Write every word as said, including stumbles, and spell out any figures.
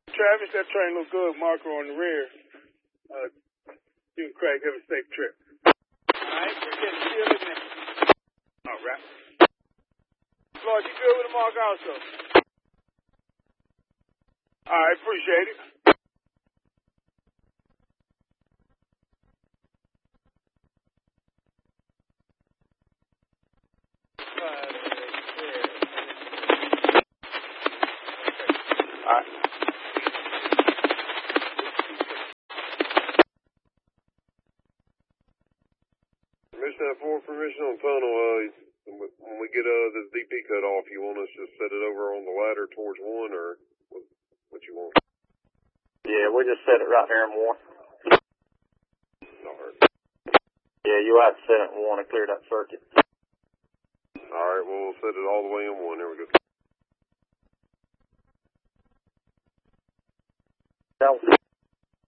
Travis, that train look good. Marker on the rear. Uh, you and Craig have a safe trip. All right, we're getting still in there. All right. Floyd, you good with the mark also? All right, appreciate it. All right. Permission at four, permission on tunnel. Uh, when we get uh, this D P cut off, you want us to set it over on the ladder towards one, or what, what you want? Yeah, we just set it right there in one. All right. Yeah, you have to set it in one and clear that circuit. All right, well, we'll set it all the way in one. There we go. That was